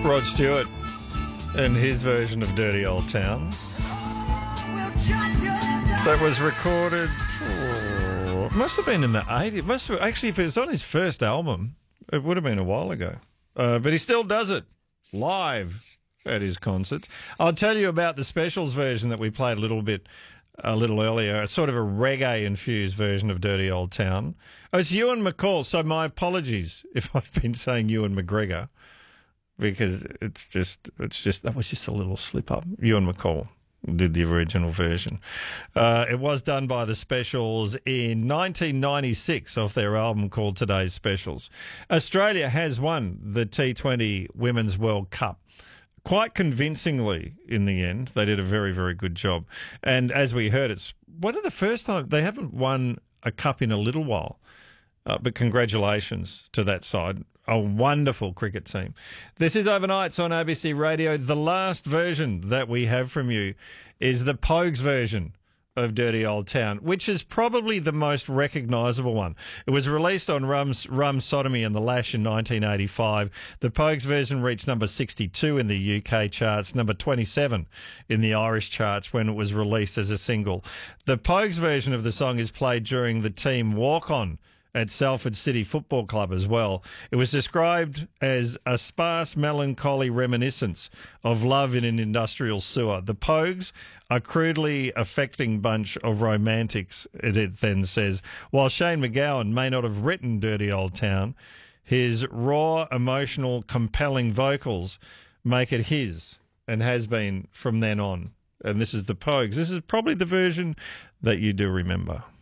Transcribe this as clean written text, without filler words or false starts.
Rod Stewart and his version of Dirty Old Town. That was recorded, it must have been in the 80s. Actually, if it was on his first album, it would have been a while ago. But he still does it live at his concerts. I'll tell you about the Specials version that we played a little earlier, a sort of a reggae-infused version of Dirty Old Town. Oh, it's Ewan McCall, so my apologies if I've been saying Ewan McGregor, because it's just that was just a little slip-up. Ewan McCall did the original version. It was done by the Specials in 1996 off their album called Today's Specials. Australia has won the T20 Women's World Cup quite convincingly in the end. They did a very, very good job. And as we heard, it's one of the first time they haven't won a cup in a little while. But congratulations to that side. A wonderful cricket team. This is Overnights on ABC Radio. The last version that we have from you is the Pogues version of Dirty Old Town, which is probably the most recognisable one. It was released on Rum Sodomy and the Lash in 1985. The Pogues version reached number 62 in the UK charts, number 27 in the Irish charts when it was released as a single. The Pogues version of the song is played during the team walk-on at Salford City Football Club as well. It was described as a sparse, melancholy reminiscence of love in an industrial sewer. The Pogues, a crudely affecting bunch of romantics, it then says. While Shane MacGowan may not have written Dirty Old Town, his raw, emotional, compelling vocals make it his and has been from then on. And this is the Pogues. This is probably the version that you do remember.